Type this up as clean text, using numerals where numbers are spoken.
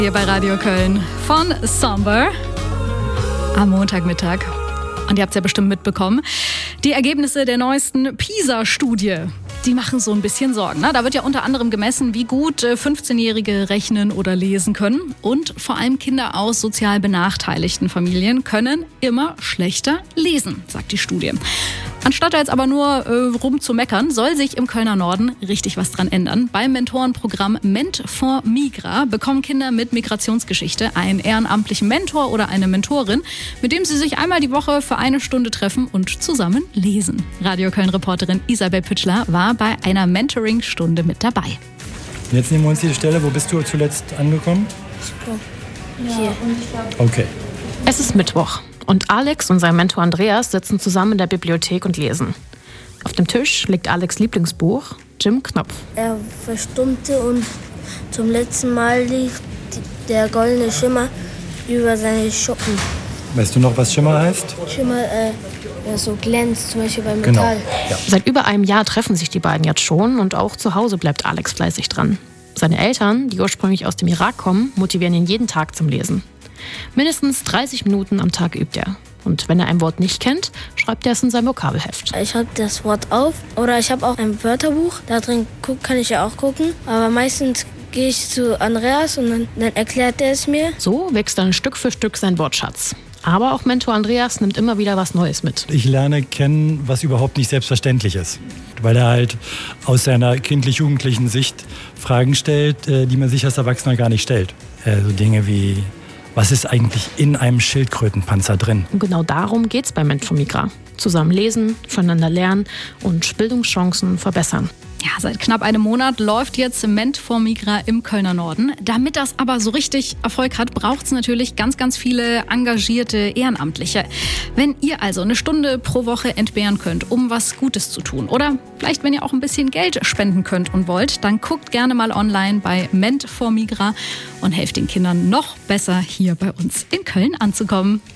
Hier bei Radio Köln von Somber am Montagmittag. Und ihr habt es ja bestimmt mitbekommen, die Ergebnisse der neuesten PISA-Studie, die machen so ein bisschen Sorgen. Ne? Da wird ja unter anderem gemessen, wie gut 15-Jährige rechnen oder lesen können. Und vor allem Kinder aus sozial benachteiligten Familien können immer schlechter lesen, sagt die Studie. Anstatt jetzt aber nur rumzumeckern, soll sich im Kölner Norden richtig was dran ändern. Beim Mentorenprogramm Ment for Migra bekommen Kinder mit Migrationsgeschichte einen ehrenamtlichen Mentor oder eine Mentorin, mit dem sie sich einmal die Woche für eine Stunde treffen und zusammen lesen. Radio Köln-Reporterin Isabel Pütschler war bei einer Mentoring-Stunde mit dabei. Jetzt nehmen wir uns die Stelle. Wo bist du zuletzt angekommen? Hier. Okay. Es ist Mittwoch und Alex und sein Mentor Andreas sitzen zusammen in der Bibliothek und lesen. Auf dem Tisch liegt Alex' Lieblingsbuch, Jim Knopf. Er verstummte und zum letzten Mal lief der goldene Schimmer über seine Schuppen. Weißt du noch, was Schimmer heißt? Schimmer, so glänzt, zum Beispiel beim Metall. Genau. Ja. Seit über einem Jahr treffen sich die beiden jetzt schon und auch zu Hause bleibt Alex fleißig dran. Seine Eltern, die ursprünglich aus dem Irak kommen, motivieren ihn jeden Tag zum Lesen. Mindestens 30 Minuten am Tag übt er. Und wenn er ein Wort nicht kennt, schreibt er es in sein Vokabelheft. Ich habe das Wort auf oder ich habe auch ein Wörterbuch. Da drin kann ich ja auch gucken. Aber meistens gehe ich zu Andreas und dann erklärt er es mir. So wächst dann Stück für Stück sein Wortschatz. Aber auch Mentor Andreas nimmt immer wieder was Neues mit. Ich lerne kennen, was überhaupt nicht selbstverständlich ist. Weil er halt aus seiner kindlich-jugendlichen Sicht Fragen stellt, die man sich als Erwachsener gar nicht stellt. So Dinge wie: Was ist eigentlich in einem Schildkrötenpanzer drin? Und genau darum geht es bei Ment for Migra. Zusammen lesen, voneinander lernen und Bildungschancen verbessern. Ja, seit knapp einem Monat läuft jetzt Ment for Migra im Kölner Norden. Damit das aber so richtig Erfolg hat, braucht es natürlich ganz, ganz viele engagierte Ehrenamtliche. Wenn ihr also eine Stunde pro Woche entbehren könnt, um was Gutes zu tun, oder vielleicht, wenn ihr auch ein bisschen Geld spenden könnt und wollt, dann guckt gerne mal online bei Ment for Migra und helft den Kindern noch besser hier bei uns in Köln anzukommen.